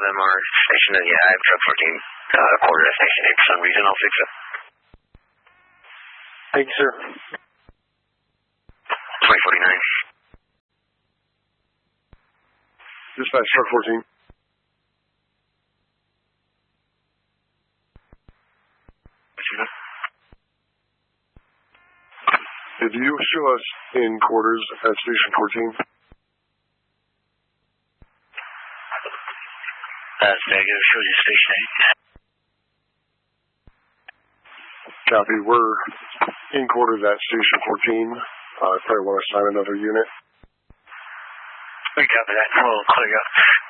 them are stationed at, yeah, I have truck 14 quarter at station 8 for some reason. I'll fix it. Thank you, sir. 2049. Dispatch, truck 14. Did you show us in quarters at station 14? That's negative. Shows you station 8. Copy. We're in quarters at station 14. Probably want to assign another unit. We copy that. We'll clear you up.